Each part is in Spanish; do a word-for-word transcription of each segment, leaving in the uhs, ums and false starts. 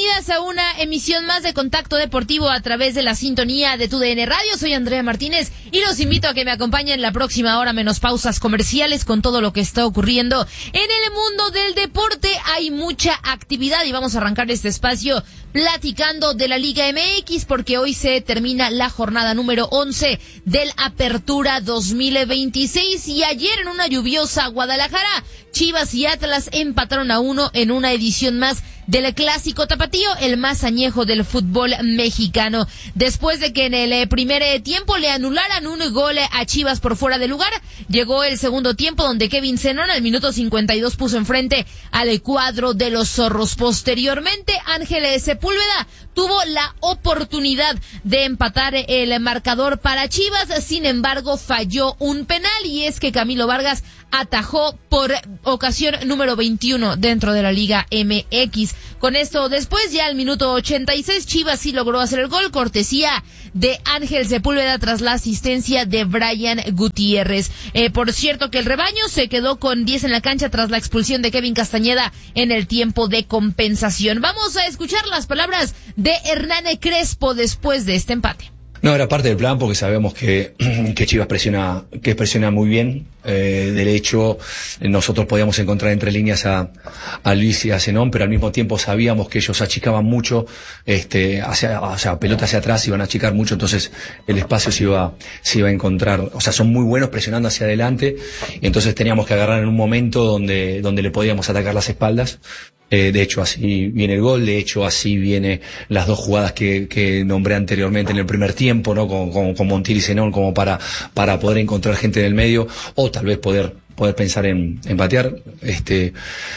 bienvenidas a una emisión más de Contacto Deportivo a través de la sintonía de tu D N Radio. Soy Andrea Martínez y los invito a que me acompañen la próxima hora menos pausas comerciales con todo lo que está ocurriendo en el mundo del deporte. Hay mucha actividad y vamos a arrancar este espacio platicando de la Liga M X porque hoy se termina la jornada número once del Apertura dos mil veintiséis y ayer en una lluviosa Guadalajara, Chivas y Atlas empataron a uno en una edición más del Clásico Tapatío, el más añejo del fútbol mexicano. Después de que en el primer tiempo le anularan un gol a Chivas por fuera de lugar, llegó el segundo tiempo donde Kevin Zenón al minuto cincuenta y dos puso enfrente al cuadro de los zorros. Posteriormente, Ángel Sepúlveda tuvo la oportunidad de empatar el marcador para Chivas, sin embargo falló un penal y es que Camilo Vargas atajó por ocasión número veintiuno dentro de la Liga M X. Con esto después, ya al minuto ochenta y seis, Chivas sí logró hacer el gol, cortesía de Ángel Sepúlveda tras la asistencia de Brian Gutiérrez. Eh, por cierto que el rebaño se quedó con diez en la cancha tras la expulsión de Kevin Castañeda en el tiempo de compensación. Vamos a escuchar las palabras de Hernán Crespo después de este empate. No, era parte del plan porque sabemos que, que Chivas presiona, que presiona muy bien. Eh, de hecho, nosotros podíamos encontrar entre líneas a, a Luis y a Zenón, pero al mismo tiempo sabíamos que ellos achicaban mucho, este, hacia, o sea, pelota hacia atrás, iban a achicar mucho, entonces el espacio se iba, se iba a encontrar. O sea, son muy buenos presionando hacia adelante, y entonces teníamos que agarrar en un momento donde, donde le podíamos atacar las espaldas. Eh, de hecho, así viene el gol, de hecho, así viene las dos jugadas que, que nombré anteriormente en el primer tiempo, ¿no? Con, con, con Montiel y Zenón, como para, para poder encontrar gente en el medio, o tal vez poder, poder pensar en, en patear. Este,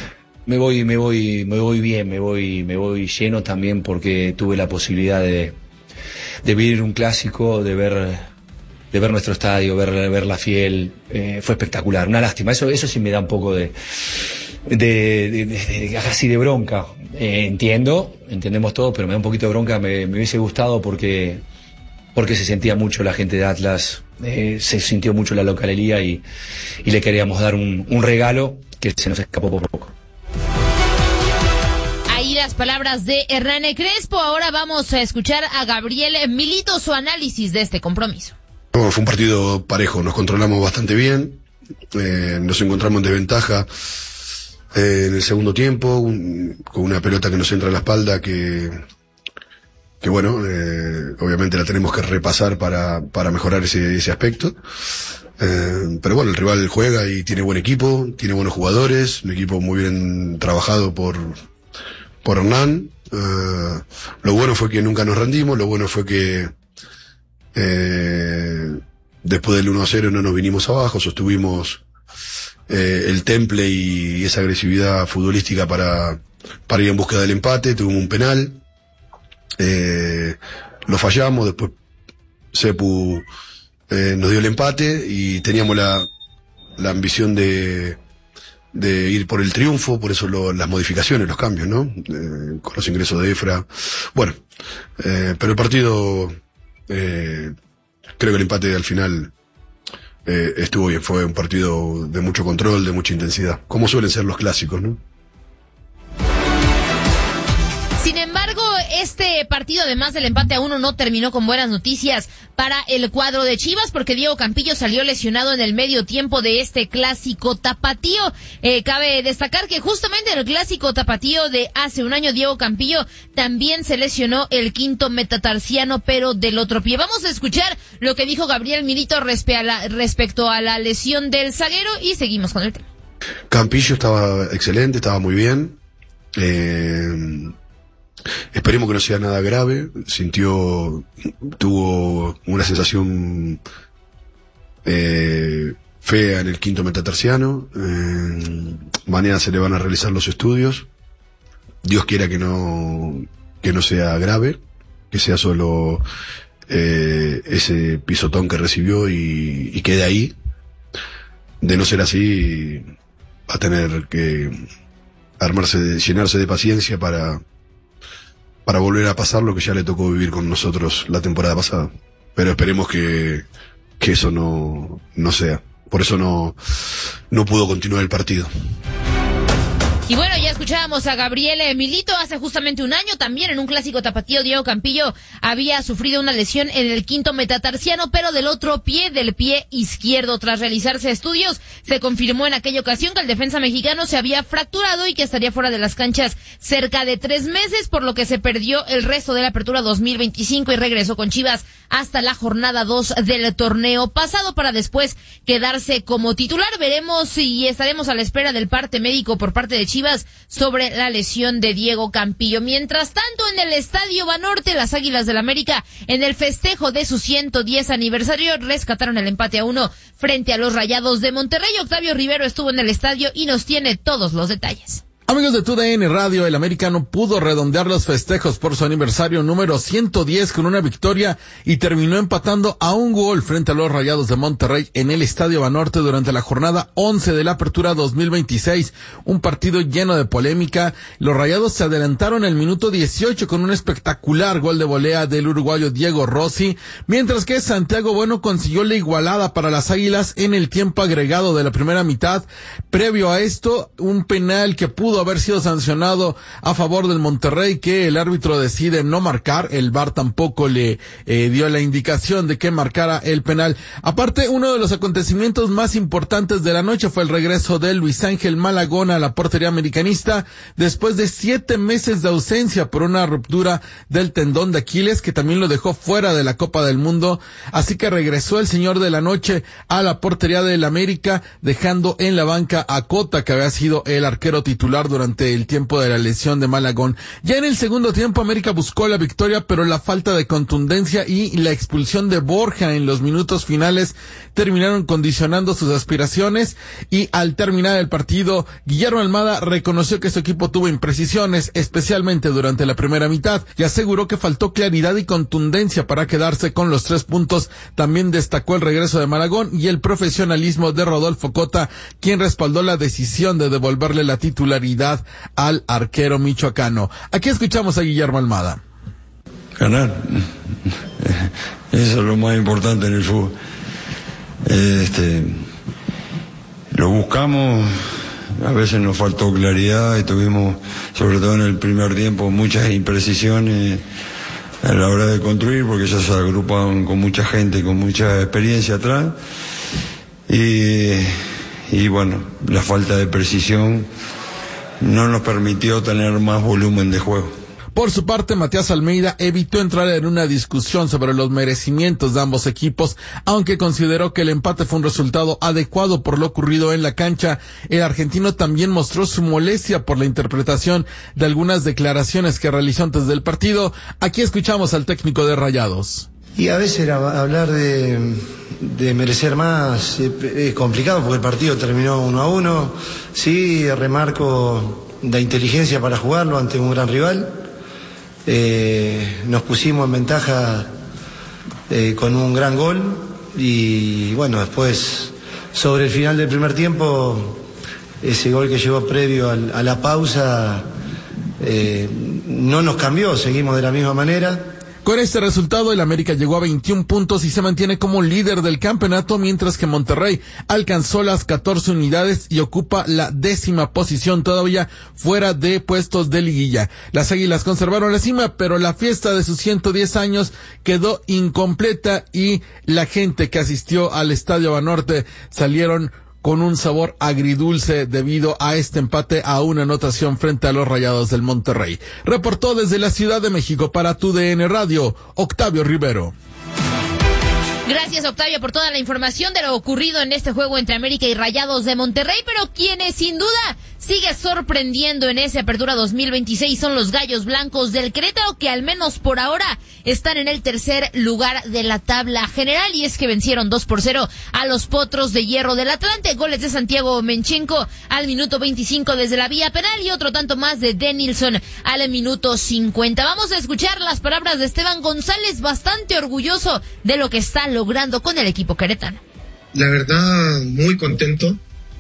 me voy, me voy, me voy bien, me voy, me voy lleno también porque tuve la posibilidad de, de vivir un clásico, de ver, de ver nuestro estadio, ver, ver la Fiel, eh, fue espectacular. Una lástima, eso, eso sí me da un poco de, De, de, de, de así de bronca. Eh, entiendo, entendemos todo, pero me da un poquito de bronca. Me, me hubiese gustado porque porque se sentía mucho la gente de Atlas, eh, se sintió mucho la localía y, y le queríamos dar un, un regalo que se nos escapó por poco. Ahí las palabras de Hernán Crespo. Ahora vamos a escuchar a Gabriel Milito, su análisis de este compromiso. Bueno, fue un partido parejo, nos controlamos bastante bien, eh, nos encontramos en desventaja Eh, en el segundo tiempo, un, con una pelota que nos entra a la espalda que, que bueno, eh, obviamente la tenemos que repasar para, para mejorar ese, ese aspecto. Eh, pero bueno, el rival juega y tiene buen equipo, tiene buenos jugadores, un equipo muy bien trabajado por, por Hernán. Eh, lo bueno fue que nunca nos rendimos, lo bueno fue que, eh, después del uno a cero no nos vinimos abajo, sostuvimos Eh, el temple y esa agresividad futbolística para, para ir en búsqueda del empate. Tuvimos un penal, eh, lo fallamos, después Sepu eh, nos dio el empate y teníamos la, la ambición de, de ir por el triunfo, por eso lo, las modificaciones, los cambios, ¿no? Eh, con los ingresos de Efra. Bueno, eh, pero el partido, eh, creo que el empate al final Eh, estuvo bien, fue un partido de mucho control, de mucha intensidad, como suelen ser los clásicos, ¿no? Sin embargo, este partido, además del empate a uno, no terminó con buenas noticias para el cuadro de Chivas, porque Diego Campillo salió lesionado en el medio tiempo de este Clásico Tapatío. Eh, cabe destacar que justamente en el Clásico Tapatío de hace un año, Diego Campillo también se lesionó el quinto metatarsiano, pero del otro pie. Vamos a escuchar lo que dijo Gabriel Milito respe a la, respecto a la lesión del zaguero y seguimos con el tema. Campillo estaba excelente, estaba muy bien. Eh... Esperemos que no sea nada grave. Sintió, tuvo una sensación eh, fea en el quinto metatarsiano. Eh, mañana se le van a realizar los estudios. Dios quiera que no, que no sea grave, que sea solo eh, ese pisotón que recibió y, y quede ahí. De no ser así, va a tener que armarse, de, llenarse de paciencia para para volver a pasar lo que ya le tocó vivir con nosotros la temporada pasada. Pero esperemos que, que eso no, no sea. Por eso no, no pudo continuar el partido. Y bueno, ya escuchábamos a Gabriel Milito hace justamente un año, también en un clásico tapatío. Diego Campillo había sufrido una lesión en el quinto metatarsiano, pero del otro pie, del pie izquierdo. Tras realizarse estudios, se confirmó en aquella ocasión que el defensa mexicano se había fracturado y que estaría fuera de las canchas cerca de tres meses, por lo que se perdió el resto de la apertura dos mil veinticinco y regresó con Chivas hasta la jornada dos del torneo pasado para después quedarse como titular. Veremos si estaremos a la espera del parte médico por parte de Chivas sobre la lesión de Diego Campillo. Mientras tanto, en el Estadio Banorte, las Águilas del América, en el festejo de su ciento diez aniversario, rescataron el empate a uno frente a los Rayados de Monterrey. Octavio Rivero estuvo en el estadio y nos tiene todos los detalles. Amigos de T U D N Radio, el americano pudo redondear los festejos por su aniversario número ciento diez con una victoria y terminó empatando a un gol frente a los Rayados de Monterrey en el Estadio Banorte durante la jornada once de la apertura dos mil veintiséis. Un partido lleno de polémica. Los Rayados se adelantaron el minuto dieciocho con un espectacular gol de volea del uruguayo Diego Rossi, mientras que Santiago Bueno consiguió la igualada para las Águilas en el tiempo agregado de la primera mitad. Previo a esto, un penal que pudo haber sido sancionado a favor del Monterrey, que el árbitro decide no marcar. El V A R tampoco le eh, dio la indicación de que marcara el penal. Aparte, uno de los acontecimientos más importantes de la noche fue el regreso de Luis Ángel Malagón a la portería americanista después de siete meses de ausencia por una ruptura del tendón de Aquiles, que también lo dejó fuera de la Copa del Mundo. Así que regresó el señor de la noche a la portería del América, dejando en la banca a Cota, que había sido el arquero titular durante el tiempo de la lesión de Malagón. Ya en el segundo tiempo América buscó la victoria, pero la falta de contundencia y la expulsión de Borja en los minutos finales terminaron condicionando sus aspiraciones, y al terminar el partido, Guillermo Almada reconoció que su equipo tuvo imprecisiones, especialmente durante la primera mitad, y aseguró que faltó claridad y contundencia para quedarse con los tres puntos. También destacó el regreso de Malagón y el profesionalismo de Rodolfo Cota, quien respaldó la decisión de devolverle la titularidad al arquero michoacano. Aquí escuchamos a Guillermo Almada. Ganar, eso es lo más importante en el fútbol. Este, lo buscamos, a veces nos faltó claridad y tuvimos, sobre todo en el primer tiempo, muchas imprecisiones a la hora de construir, porque ya se agrupaban con mucha gente, con mucha experiencia atrás, y, y bueno, la falta de precisión no nos permitió tener más volumen de juego. Por su parte, Matías Almeida evitó entrar en una discusión sobre los merecimientos de ambos equipos, aunque consideró que el empate fue un resultado adecuado por lo ocurrido en la cancha. El argentino también mostró su molestia por la interpretación de algunas declaraciones que realizó antes del partido. Aquí escuchamos al técnico de Rayados. Y a veces hablar de, de merecer más es complicado, porque el partido terminó uno a uno. Sí, remarco la inteligencia para jugarlo ante un gran rival. Eh, nos pusimos en ventaja eh, con un gran gol, y bueno, después sobre el final del primer tiempo, ese gol que llegó previo al, a la pausa eh, no nos cambió, seguimos de la misma manera. Con este resultado, el América llegó a veintiún puntos y se mantiene como líder del campeonato, mientras que Monterrey alcanzó las catorce unidades y ocupa la décima posición, todavía fuera de puestos de liguilla. Las Águilas conservaron la cima, pero la fiesta de sus ciento diez años quedó incompleta, y la gente que asistió al Estadio Banorte salieron con un sabor agridulce debido a este empate a una anotación frente a los Rayados del Monterrey. Reportó desde la Ciudad de México para T U D N Radio, Octavio Rivero. Gracias, Octavio, por toda la información de lo ocurrido en este juego entre América y Rayados de Monterrey, pero quienes sin duda sigue sorprendiendo en esa apertura dos mil veintiséis son los Gallos Blancos del Querétaro, que al menos por ahora están en el tercer lugar de la tabla general, y es que vencieron dos por cero a los Potros de Hierro del Atlante. Goles de Santiago Menchenko al minuto veinticinco desde la vía penal, y otro tanto más de Denilson al minuto cincuenta. Vamos a escuchar las palabras de Esteban González, bastante orgulloso de lo que está logrando con el equipo queretano. La verdad, muy contento.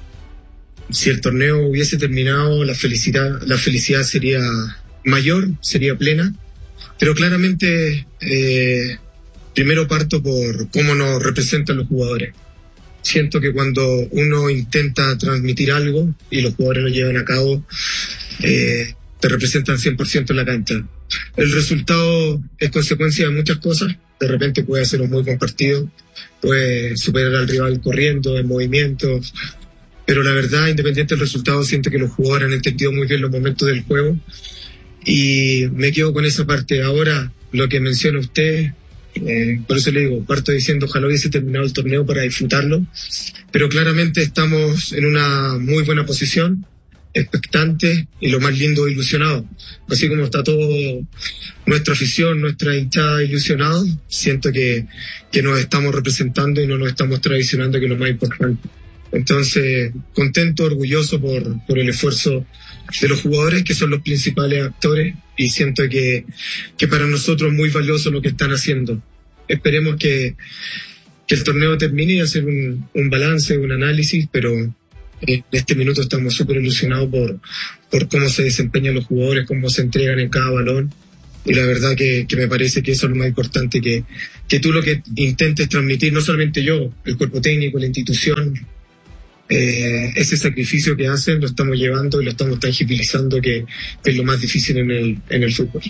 Si el torneo hubiese terminado, la felicidad, la felicidad sería mayor, sería plena. Pero claramente, eh, primero parto por cómo nos representan los jugadores. Siento que cuando uno intenta transmitir algo y los jugadores lo llevan a cabo, eh, te representan cien por ciento en la cancha. El resultado es consecuencia de muchas cosas. De repente puede hacer un muy buen partido, puede superar al rival corriendo, en movimiento, pero la verdad, independiente del resultado, siento que los jugadores han entendido muy bien los momentos del juego y me quedo con esa parte. Ahora, lo que menciona usted, eh, por eso le digo, parto diciendo ojalá hubiese terminado el torneo para disfrutarlo, pero claramente estamos en una muy buena posición, expectantes y lo más lindo, ilusionados. Así como está todo nuestra afición, nuestra hinchada ilusionados, siento que, que nos estamos representando y no nos estamos traicionando, que es lo más importante. Entonces, contento, orgulloso por, por el esfuerzo de los jugadores, que son los principales actores, y siento que, que para nosotros es muy valioso lo que están haciendo. Esperemos que, que el torneo termine y hacer un, un balance, un análisis, pero en este minuto estamos súper ilusionados por, por cómo se desempeñan los jugadores, cómo se entregan en cada balón, y la verdad que, que me parece que eso es lo más importante, que, que tú lo que intentes transmitir, no solamente yo, el cuerpo técnico, la institución, eh, ese sacrificio que hacen lo estamos llevando y lo estamos tangibilizando, que, que es lo más difícil en el, en el fútbol.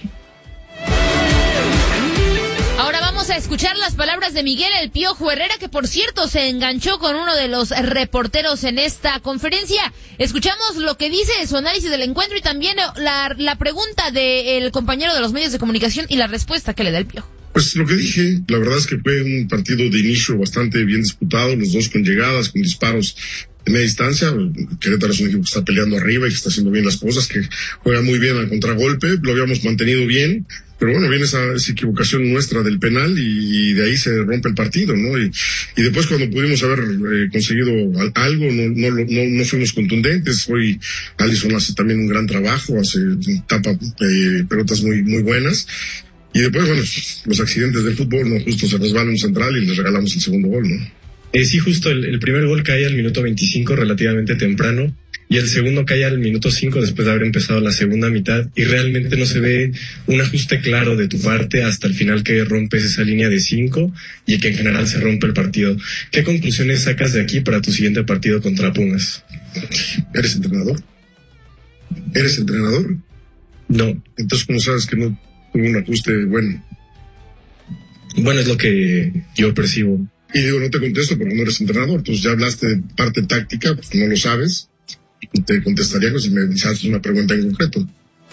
Vamos a escuchar las palabras de Miguel El Piojo Herrera, que por cierto se enganchó con uno de los reporteros en esta conferencia. Escuchamos lo que dice, su análisis del encuentro y también la, la pregunta del compañero de los medios de comunicación y la respuesta que le da El Piojo. Pues lo que dije, la verdad es que fue un partido de inicio bastante bien disputado, los dos con llegadas, con disparos de media distancia. Querétaro es un equipo que está peleando arriba y que está haciendo bien las cosas, que juega muy bien al contragolpe, lo habíamos mantenido bien, pero bueno, viene esa, esa equivocación nuestra del penal y, y de ahí se rompe el partido, ¿no? Y, y después cuando pudimos haber eh, conseguido algo, no, no, no, no fuimos contundentes. Hoy Alisson hace también un gran trabajo, hace, tapa eh, pelotas muy, muy buenas. Y después, bueno, los accidentes del fútbol, ¿no? Justo se resbala un central y les regalamos el segundo gol, ¿no? Eh, sí, justo el, el primer gol cae al minuto veinticinco, relativamente temprano, y el segundo cae al minuto cinco después de haber empezado la segunda mitad, y realmente no se ve un ajuste claro de tu parte hasta el final, que rompes esa línea de cinco y que en general se rompe el partido. ¿Qué conclusiones sacas de aquí para tu siguiente partido contra Pumas? ¿Eres entrenador? ¿Eres entrenador? No. Entonces, ¿cómo sabes que no tuvo un ajuste bueno? Bueno, es lo que yo percibo. Y digo, no te contesto porque no eres entrenador. Entonces ya hablaste de parte táctica, pues no lo sabes. Y te contestaría si me haces una pregunta en concreto.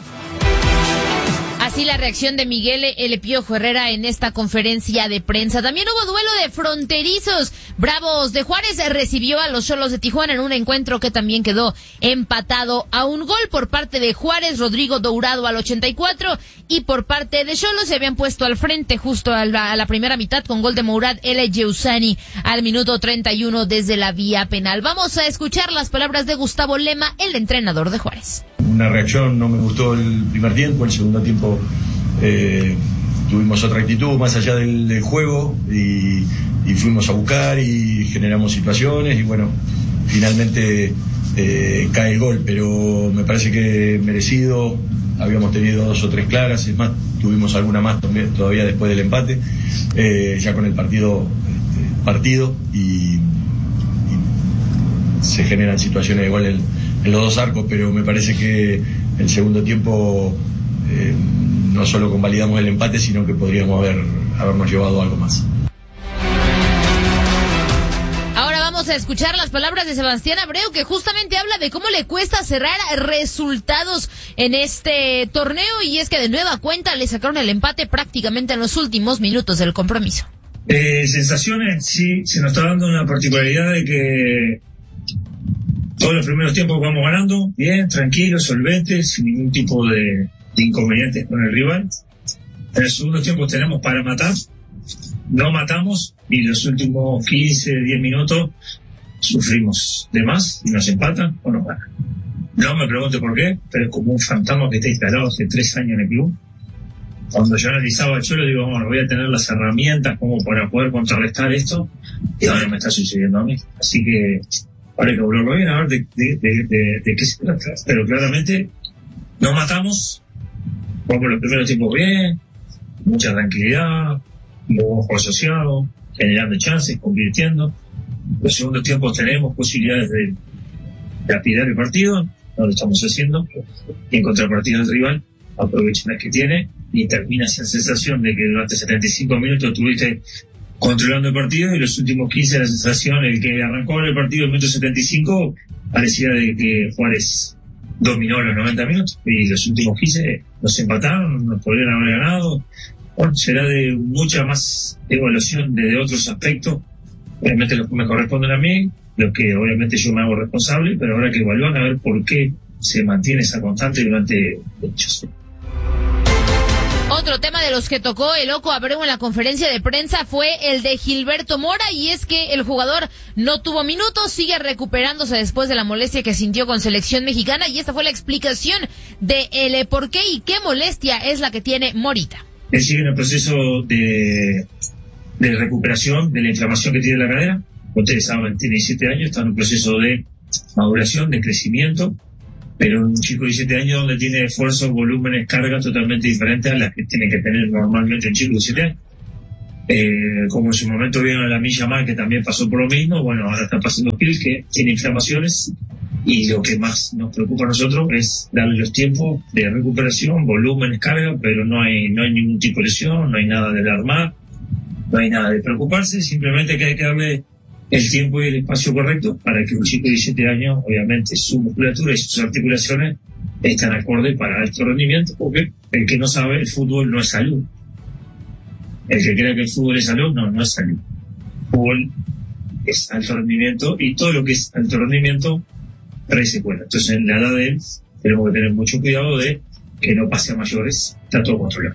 Así la reacción de Miguel El Piojo Herrera en esta conferencia de prensa. También hubo duelo de fronterizos. Bravos de Juárez recibió a los Xolos de Tijuana en un encuentro que también quedó empatado a un gol. Por parte de Juárez, Rodrigo Dourado al ochenta y cuatro, y por parte de Xolos se habían puesto al frente justo a la, a la primera mitad con gol de Mourad El Yeusani al minuto treinta y uno desde la vía penal. Vamos a escuchar las palabras de Gustavo Lema, el entrenador de Juárez. Una reacción, no me gustó el primer tiempo, el segundo tiempo eh, tuvimos otra actitud más allá del, del juego y, y fuimos a buscar y generamos situaciones y bueno, finalmente eh, cae el gol, pero me parece que merecido. Habíamos tenido dos o tres claras, es más, tuvimos alguna más también, todavía después del empate, eh, ya con el partido este, partido y, y se generan situaciones igual en, en los dos arcos, pero me parece que el segundo tiempo eh, no solo convalidamos el empate, sino que podríamos haber habernos llevado algo más. A escuchar las palabras de Sebastián Abreu, que justamente habla de cómo le cuesta cerrar resultados en este torneo, y es que de nueva cuenta le sacaron el empate prácticamente en los últimos minutos del compromiso. Eh, sensaciones, sí, se nos está dando una particularidad de que todos los primeros tiempos vamos ganando bien, tranquilos, solventes, sin ningún tipo de, de inconvenientes con el rival. En el segundo tiempo tenemos para matar, no matamos, y los últimos quince, diez minutos sufrimos de más y nos empatan o nos ganan. No me pregunte por qué, pero es como un fantasma que está instalado hace tres años en el club. Cuando yo analizaba el suelo, digo, bueno, voy a tener las herramientas como para poder contrarrestar esto, y ahora me está sucediendo a mí. Así que ahora hay que volverlo bien, a ver de, de, de, de, de qué se trata. Pero claramente nos matamos, vamos los primeros tiempos bien, mucha tranquilidad, muy ojo asociado, generando chances, convirtiendo. Los segundos tiempos tenemos posibilidades de lapidar el partido, no lo estamos haciendo, y en contrapartida del rival aprovecha las que tiene y termina esa sensación de que durante setenta y cinco minutos estuviste controlando el partido y los últimos quince la sensación, el que arrancó el partido en el minuto setenta y cinco parecía de que Juárez dominó los noventa minutos y los últimos quince nos empataron, nos podrían haber ganado. Bueno, será de mucha más evaluación de, de otros aspectos, obviamente los que me corresponden a mí, los que obviamente yo me hago responsable, pero habrá que evaluar a ver por qué se mantiene esa constante durante muchos años. Otro tema de los que tocó el Loco Abreu en la conferencia de prensa fue el de Gilberto Mora, y es que el jugador no tuvo minutos, sigue recuperándose después de la molestia que sintió con selección mexicana, y esta fue la explicación de el por qué y qué molestia es la que tiene Morita. Él sigue en el proceso de, de recuperación de la inflamación que tiene la cadera. Ustedes saben, tiene diecisiete años, está en un proceso de maduración, de crecimiento, pero un chico de diecisiete años donde tiene esfuerzos, volúmenes, cargas totalmente diferentes a las que tiene que tener normalmente un chico de diecisiete años. Eh, como en su momento vieron a la Milla Mal, que también pasó por lo mismo, bueno, ahora está pasando Gil, que tiene inflamaciones, y lo que más nos preocupa a nosotros es darle los tiempos de recuperación, volúmenes, carga, pero no hay, no hay ningún tipo de lesión, no hay nada de alarmar, no hay nada de preocuparse, simplemente que hay que darle el tiempo y el espacio correcto para que un chico de diecisiete años, obviamente, su musculatura y sus articulaciones están acorde para alto rendimiento, porque el que no sabe, el fútbol no es salud. El que crea que el fútbol es salud, no, no es salud. El fútbol es alto rendimiento, y todo lo que es alto rendimiento trae secuela. Entonces, en la edad de él, tenemos que tener mucho cuidado de que no pase a mayores, está todo controlado.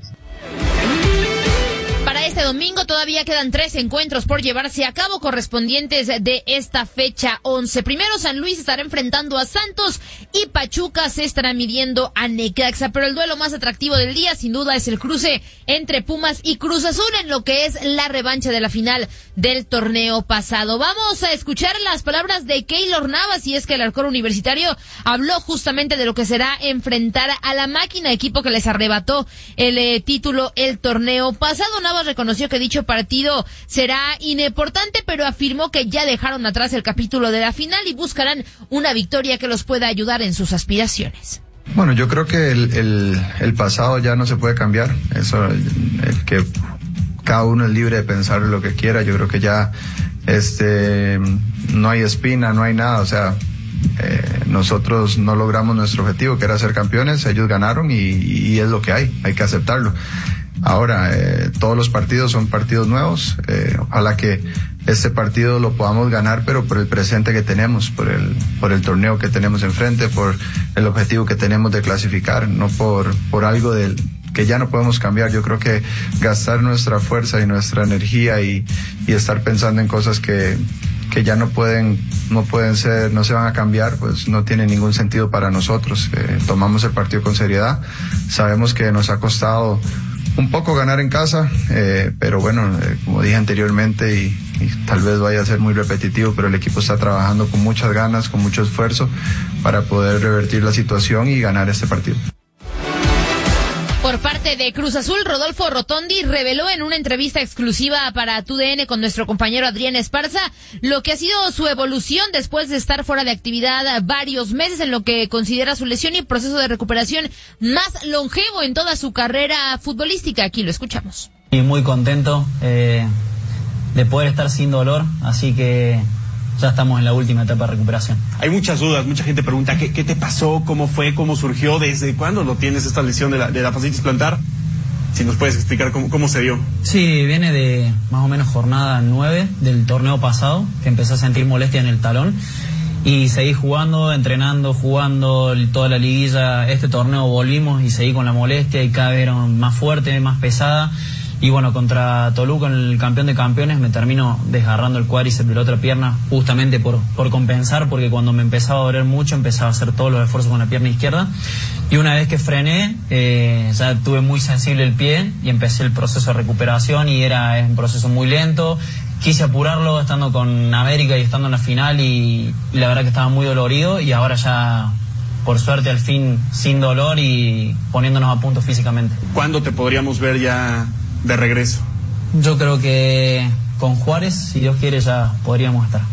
Para este domingo todavía quedan tres encuentros por llevarse a cabo correspondientes de esta fecha once. Primero, San Luis estará enfrentando a Santos y Pachuca se estará midiendo a Necaxa, pero el duelo más atractivo del día sin duda es el cruce entre Pumas y Cruz Azul en lo que es la revancha de la final del torneo pasado. Vamos a escuchar las palabras de Keylor Navas, y es que el arquero universitario habló justamente de lo que será enfrentar a la Máquina, equipo que les arrebató el eh, título el torneo pasado. Navas reconoció que dicho partido será importante, pero afirmó que ya dejaron atrás el capítulo de la final y buscarán una victoria que los pueda ayudar en sus aspiraciones. Bueno, yo creo que el, el, el pasado ya no se puede cambiar. Eso, el, el que cada uno es libre de pensar lo que quiera. Yo creo que ya este no hay espina, no hay nada. O sea, eh, nosotros no logramos nuestro objetivo, que era ser campeones. Ellos ganaron y, y es lo que hay. Hay que aceptarlo. Ahora, eh, todos los partidos son partidos nuevos. Eh, ojalá que este partido lo podamos ganar, pero por el presente que tenemos, por el por el torneo que tenemos enfrente, por el objetivo que tenemos de clasificar, no por por algo del que ya no podemos cambiar. Yo creo que gastar nuestra fuerza y nuestra energía y, y estar pensando en cosas que que ya no pueden no pueden ser, no se van a cambiar, pues no tiene ningún sentido para nosotros. Eh, tomamos el partido con seriedad. Sabemos que nos ha costado un poco ganar en casa, eh, pero bueno, eh, como dije anteriormente, y, y tal vez vaya a ser muy repetitivo, pero el equipo está trabajando con muchas ganas, con mucho esfuerzo para poder revertir la situación y ganar este partido. Por parte de Cruz Azul, Rodolfo Rotondi reveló en una entrevista exclusiva para T U D N con nuestro compañero Adrián Esparza lo que ha sido su evolución después de estar fuera de actividad varios meses, en lo que considera su lesión y proceso de recuperación más longevo en toda su carrera futbolística. Aquí lo escuchamos. Y muy contento eh, de poder estar sin dolor, así que ya estamos en la última etapa de recuperación. Hay muchas dudas, mucha gente pregunta ¿qué, qué te pasó? ¿Cómo fue? ¿Cómo surgió? ¿Desde cuándo no tienes esta lesión de la, de la fascitis plantar? Si nos puedes explicar cómo, cómo se dio. Sí, viene de más o menos jornada nueve del torneo pasado, que empecé a sentir molestia en el talón y seguí jugando, entrenando, jugando toda la liguilla. Este torneo volvimos y seguí con la molestia y cada vez era más fuerte, más pesada. Y bueno, contra Toluca, el campeón de campeones, me termino desgarrando el cuádriceps de la otra pierna, justamente por, por compensar, porque cuando me empezaba a doler mucho, empezaba a hacer todos los esfuerzos con la pierna izquierda. Y una vez que frené, eh, ya tuve muy sensible el pie y empecé el proceso de recuperación, y era es un proceso muy lento. Quise apurarlo estando con América y estando en la final, y, y la verdad que estaba muy dolorido, y ahora ya, por suerte, al fin sin dolor y poniéndonos a punto físicamente. ¿Cuándo te podríamos ver ya de regreso? Yo creo que con Juárez, si Dios quiere, ya podríamos estar.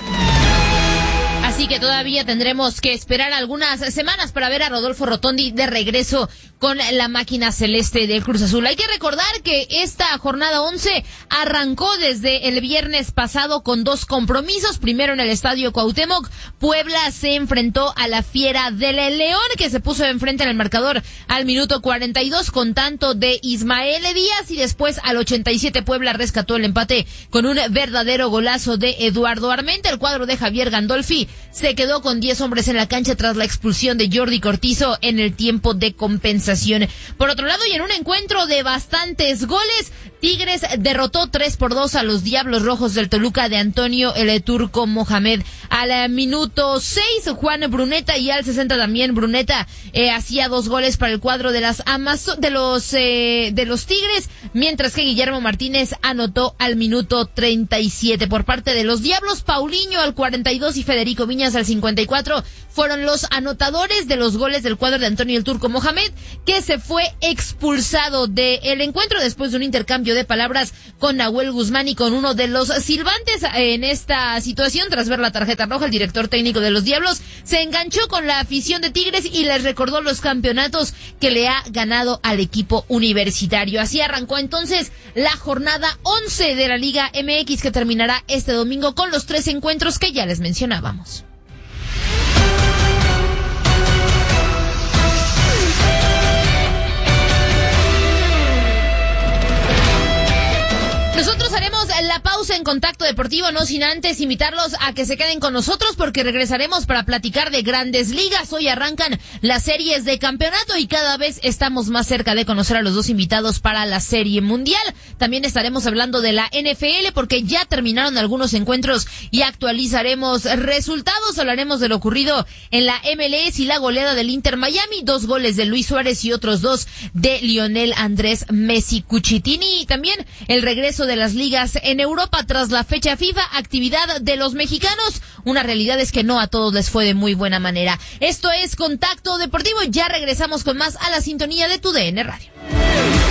Así que todavía tendremos que esperar algunas semanas para ver a Rodolfo Rotondi de regreso con la máquina celeste del Cruz Azul. Hay que recordar que esta jornada once arrancó desde el viernes pasado con dos compromisos. Primero en el Estadio Cuauhtémoc, Puebla se enfrentó a la Fiera del León, que se puso enfrente en el marcador al minuto cuarenta y dos con tanto de Ismael Díaz, y después al ochenta y siete Puebla rescató el empate con un verdadero golazo de Eduardo Armenta. El cuadro de Javier Gandolfi se quedó con diez hombres en la cancha tras la expulsión de Jordi Cortizo en el tiempo de compensación. Por otro lado, y en un encuentro de bastantes goles, Tigres derrotó tres por dos a los Diablos Rojos del Toluca de Antonio El Turco Mohamed. Al minuto seis, Juan Bruneta, y al sesenta también Bruneta eh, hacía dos goles para el cuadro de las Amazo- de los eh, de los Tigres, mientras que Guillermo Martínez anotó al minuto treinta y siete. Por parte de los Diablos, Paulinho al cuarenta y dos y Federico Viñas al cincuenta y cuatro fueron los anotadores de los goles del cuadro de Antonio El Turco Mohamed, que se fue expulsado del encuentro después de un intercambio de palabras con Nahuel Guzmán y con uno de los silbantes. En esta situación, tras ver la tarjeta roja, el director técnico de los Diablos se enganchó con la afición de Tigres y les recordó los campeonatos que le ha ganado al equipo universitario. Así arrancó entonces la jornada once de la Liga M X, que terminará este domingo con los tres encuentros que ya les mencionábamos. Nosotros haremos la pausa en Contacto Deportivo, no sin antes invitarlos a que se queden con nosotros, porque regresaremos para platicar de Grandes Ligas. Hoy arrancan las series de campeonato y cada vez estamos más cerca de conocer a los dos invitados para la Serie Mundial. También estaremos hablando de la N F L, porque ya terminaron algunos encuentros y actualizaremos resultados. Hablaremos de lo ocurrido en la M L S y la goleada del Inter Miami, dos goles de Luis Suárez y otros dos de Lionel Andrés Messi Cuchitini. Y también el regreso de las ligas en Europa tras la fecha FIFA, actividad de los mexicanos. Una realidad es que no a todos les fue de muy buena manera. Esto es Contacto Deportivo, ya regresamos con más a la sintonía de tu D N Radio.